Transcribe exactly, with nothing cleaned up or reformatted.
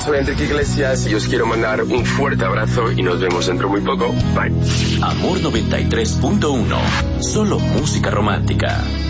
soy Enrique Iglesias y os quiero mandar un fuerte abrazo y nos vemos dentro muy poco. Bye. Amor noventa y tres punto uno. Solo música romántica.